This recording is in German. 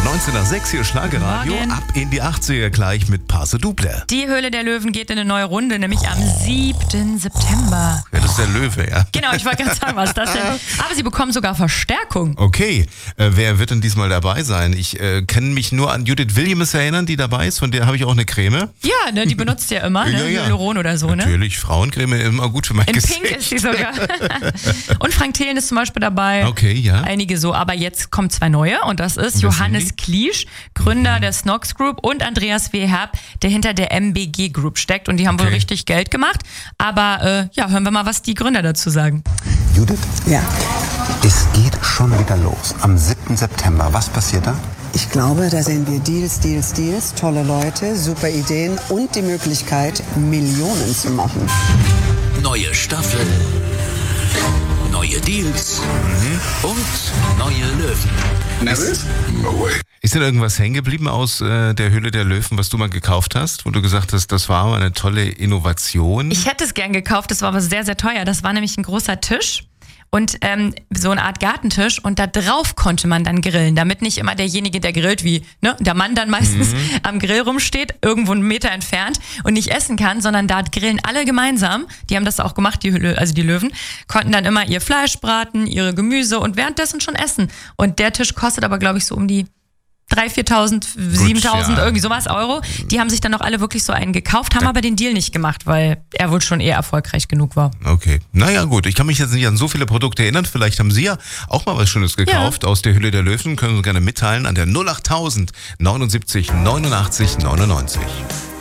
19 nach 6 hier Schlagerradio. Morgen. Ab in die 80er gleich mit Passe Double. Die Höhle der Löwen geht in eine neue Runde, nämlich am 7. September. Ja, das ist der Löwe, ja. Genau, ich wollte gerade sagen, was ist das denn? Aber sie bekommen sogar Verstärkung. Okay, wer wird denn diesmal dabei sein? Ich kann mich nur an Judith Williams erinnern, die dabei ist. Von der habe ich auch eine Creme. Ja, ne, die benutzt ja immer, ne? Ja. Hyaluron oder so, ne? Natürlich, Frauencreme immer gut für mein In Gesicht. Pink ist sie sogar. Und Frank Thelen ist zum Beispiel dabei. Okay, ja. Einige so, aber jetzt kommen zwei neue und das ist Und wer sind Johannes die? Kliesch, Gründer der Snox Group, und Andreas W. Herb, der hinter der MBG Group steckt, und die haben wohl Okay. richtig Geld gemacht. Aber ja, hören wir mal, was die Gründer dazu sagen. Judith, Ja, es geht schon wieder los. Am 7. September. Was passiert da? ich glaube, da sehen wir Deals, tolle Leute, super Ideen und die Möglichkeit, Millionen zu machen. Neue Staffel, neue Deals und neue Löwen. Nervös? Ist denn irgendwas hängen geblieben aus der Höhle der Löwen, was du mal gekauft hast, wo du gesagt hast, das war eine tolle Innovation? Ich hätte es gern gekauft, das war aber sehr, sehr teuer. Das war nämlich ein großer Tisch. Und so eine Art Gartentisch, und da drauf konnte man dann grillen, damit nicht immer derjenige, der grillt, wie der Mann dann meistens am Grill rumsteht, irgendwo einen Meter entfernt und nicht essen kann, sondern da grillen alle gemeinsam. Die haben das auch gemacht, die Löwen, konnten dann immer ihr Fleisch braten, ihre Gemüse und währenddessen schon essen. Und der Tisch kostet aber, glaube ich, so um die 3.000, 4.000, 7.000, ja. irgendwie sowas Euro. Die haben sich dann auch alle wirklich so einen gekauft, haben aber den Deal nicht gemacht, weil er wohl schon eher erfolgreich genug war. Okay, naja gut, ich kann mich jetzt nicht an so viele Produkte erinnern, vielleicht haben Sie ja auch mal was Schönes gekauft aus der Höhle der Löwen, können Sie gerne mitteilen an der 08000 79 89 99.